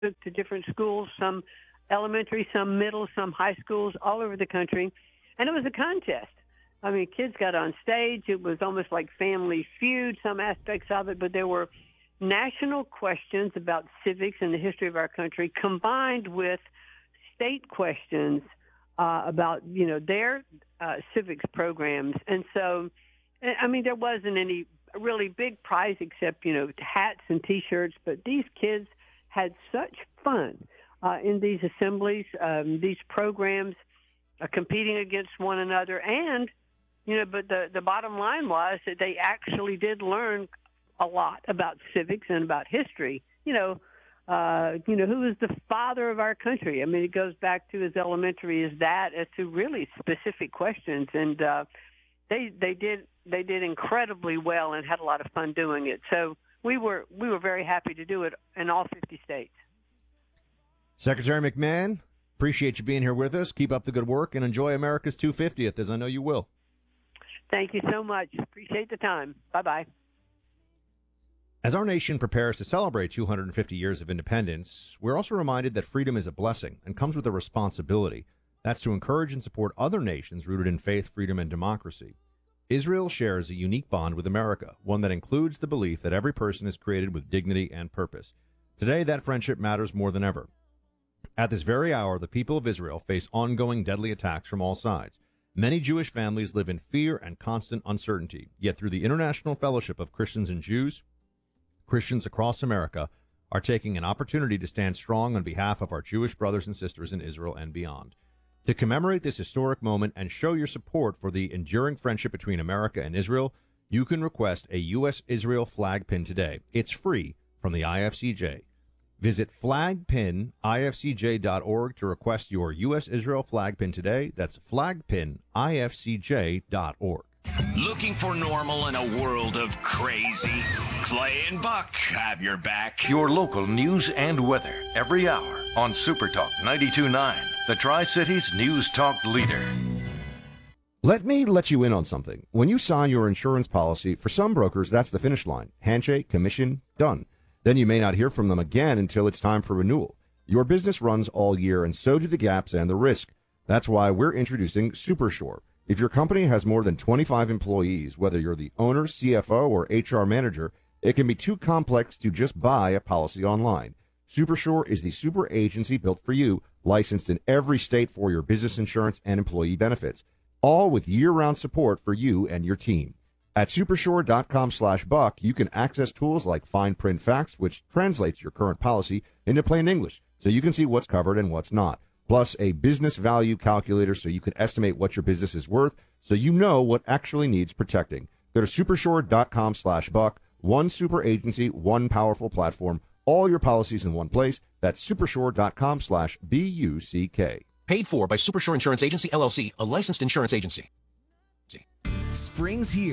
to different schools, some elementary, some middle, some high schools all over the country. And it was a contest. I mean, kids got on stage. It was almost like Family Feud, some aspects of it, but there were national questions about civics and the history of our country combined with state questions about, their civics programs. And so, I mean, there wasn't any really big prize except, hats and T-shirts, but these kids had such fun in these assemblies, these programs, competing against one another. And, but the bottom line was that they actually did learn a lot about civics and about history. Who is the father of our country? I mean, it goes back to as elementary as that, as to really specific questions. And they did incredibly well and had a lot of fun doing it. So we were very happy to do it in all 50 states. Secretary McMahon, appreciate you being here with us. Keep up the good work and enjoy America's 250th, as I know you will. Thank you so much. Appreciate the time. Bye-bye. As our nation prepares to celebrate 250 years of independence, we're also reminded that freedom is a blessing and comes with a responsibility. That's to encourage and support other nations rooted in faith, freedom, and democracy. Israel shares a unique bond with America, one that includes the belief that every person is created with dignity and purpose. Today, that friendship matters more than ever. At this very hour, the people of Israel face ongoing deadly attacks from all sides. Many Jewish families live in fear and constant uncertainty. Yet through the International Fellowship of Christians and Jews, Christians across America are taking an opportunity to stand strong on behalf of our Jewish brothers and sisters in Israel and beyond. To commemorate this historic moment and show your support for the enduring friendship between America and Israel, you can request a U.S.-Israel flag pin today. It's free from the IFCJ. Visit flagpinifcj.org to request your U.S.-Israel flag pin today. That's flagpinifcj.org. Looking for normal in a world of crazy? Clay and Buck have your back. Your local news and weather every hour on Super Talk 92.9, the Tri-Cities News Talk leader. Let me let you in on something. When you sign your insurance policy, for some brokers, that's the finish line. Handshake, commission, done. Then you may not hear from them again until it's time for renewal. Your business runs all year, and so do the gaps and the risk. That's why we're introducing SuperSure. If your company has more than 25 employees, whether you're the owner, CFO, or HR manager, it can be too complex to just buy a policy online. SuperSure is the super agency built for you, licensed in every state for your business insurance and employee benefits, all with year-round support for you and your team. At supersure.com/buck, you can access tools like fine print facts, which translates your current policy into plain English, so you can see what's covered and what's not. Plus a business value calculator so you can estimate what your business is worth, so you know what actually needs protecting. Go to supersure.com/buck. One super agency, one powerful platform, all your policies in one place. That's supersure.com/BUCK. Paid for by Supersure Insurance Agency, LLC, a licensed insurance agency. Spring's here.